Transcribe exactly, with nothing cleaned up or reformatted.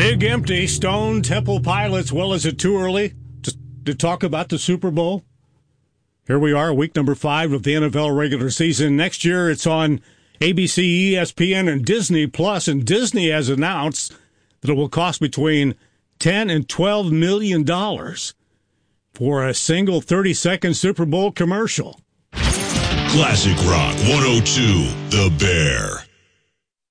Big empty Stone Temple Pilots. Well, is it too early to, to talk about the Super Bowl? Here we are, week number five of the N F L regular season. Next year, it's on A B C, E S P N, and Disney Plus. And Disney has announced that it will cost between ten and twelve million dollars for a single thirty-second Super Bowl commercial. Classic Rock one oh two, The Bear.